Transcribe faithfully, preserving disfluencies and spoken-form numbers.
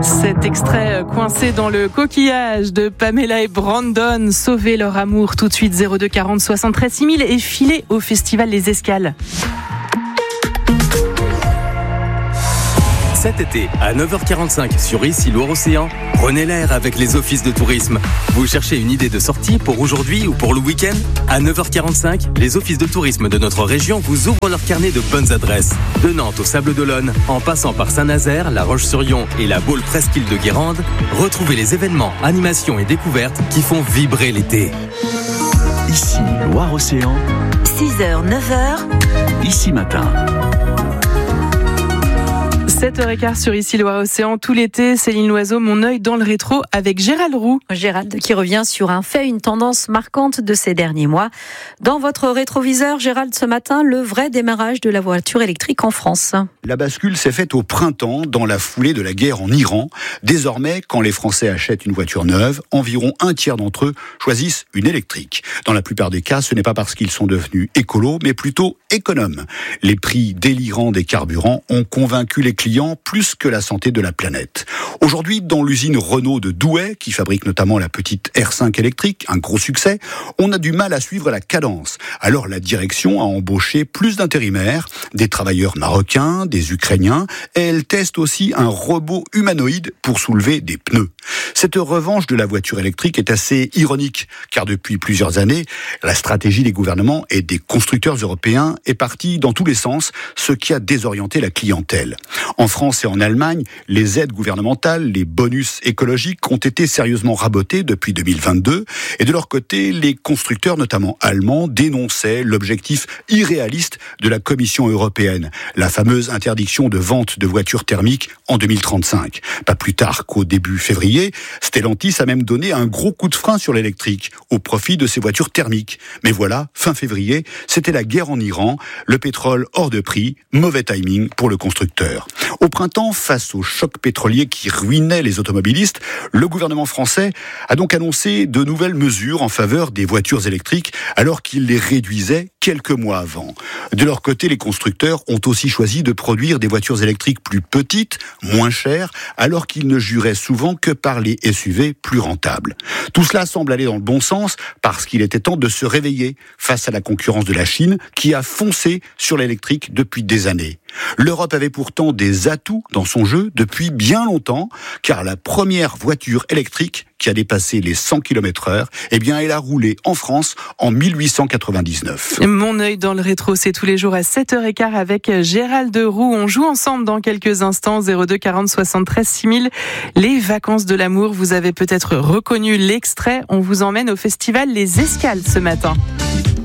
Cet extrait coincé dans le coquillage de Pamela et Brandon, sauver leur amour tout de suite. Zéro deux quarante soixante-treize six mille et filé au festival Les Escales. Cet été, à neuf heures quarante-cinq sur Ici Loire-Océan, prenez l'air avec les offices de tourisme. Vous cherchez une idée de sortie pour aujourd'hui ou pour le week-end ? À neuf heures quarante-cinq, les offices de tourisme de notre région vous ouvrent leur carnet de bonnes adresses. De Nantes au Sable d'Olonne, en passant par Saint-Nazaire, La Roche-sur-Yon et la Baule Presqu'île de Guérande, retrouvez les événements, animations et découvertes qui font vibrer l'été. Ici Loire-Océan, six heures neuf heures, Ici Matin. sept heures quinze sur Ici Loire-Océan, tout l'été, Céline Loiseau, mon œil dans le rétro avec Gérald Roux. Gérald qui revient sur un fait, une tendance marquante de ces derniers mois. Dans votre rétroviseur, Gérald, ce matin, le vrai démarrage de la voiture électrique en France. La bascule s'est faite au printemps, dans la foulée de la guerre en Iran. Désormais, quand les Français achètent une voiture neuve, environ un tiers d'entre eux choisissent une électrique. Dans la plupart des cas, ce n'est pas parce qu'ils sont devenus écolos, mais plutôt économes. Les prix délirants des carburants ont convaincu les clients plus que la santé de la planète. Aujourd'hui, dans l'usine Renault de Douai, qui fabrique notamment la petite R cinq électrique, un gros succès, on a du mal à suivre la cadence. Alors la direction a embauché plus d'intérimaires, des travailleurs marocains, des Ukrainiens, et elle teste aussi un robot humanoïde pour soulever des pneus. Cette revanche de la voiture électrique est assez ironique, car depuis plusieurs années, la stratégie des gouvernements et des constructeurs européens est partie dans tous les sens, ce qui a désorienté la clientèle. En France et en Allemagne, les aides gouvernementales, les bonus écologiques ont été sérieusement rabotés depuis deux mille vingt-deux. Et de leur côté, les constructeurs, notamment allemands, dénonçaient l'objectif irréaliste de la Commission européenne, la fameuse interdiction de vente de voitures thermiques en deux mille trente-cinq. Pas plus tard qu'au début février, Stellantis a même donné un gros coup de frein sur l'électrique, au profit de ses voitures thermiques. Mais voilà, fin février, c'était la guerre en Iran, le pétrole hors de prix, mauvais timing pour le constructeur. Au printemps, face au choc pétrolier qui ruinait les automobilistes, le gouvernement français a donc annoncé de nouvelles mesures en faveur des voitures électriques alors qu'il les réduisait quelques mois avant. De leur côté, les constructeurs ont aussi choisi de produire des voitures électriques plus petites, moins chères, alors qu'ils ne juraient souvent que par les S U V plus rentables. Tout cela semble aller dans le bon sens parce qu'il était temps de se réveiller face à la concurrence de la Chine qui a foncé sur l'électrique depuis des années. L'Europe avait pourtant des atouts dans son jeu depuis bien longtemps, car la première voiture électrique qui a dépassé les cent kilomètres heure, eh bien, elle a roulé en France en mille huit cent quatre-vingt-dix-neuf. Mon œil dans le rétro, c'est tous les jours à sept heures quinze avec Gérald Roux. On joue ensemble dans quelques instants. Zéro deux quarante soixante-treize six mille. Les vacances de l'amour, vous avez peut-être reconnu l'extrait. On vous emmène au festival Les Escales ce matin.